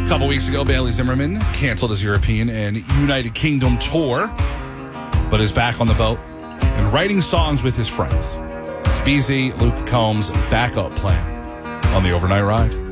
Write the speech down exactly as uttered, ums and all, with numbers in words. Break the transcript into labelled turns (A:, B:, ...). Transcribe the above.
A: A couple weeks ago, Bailey Zimmerman canceled his European and United Kingdom tour, but is back on the boat and writing songs with his friends. It's B Z, Luke Combs' backup plan on the overnight ride.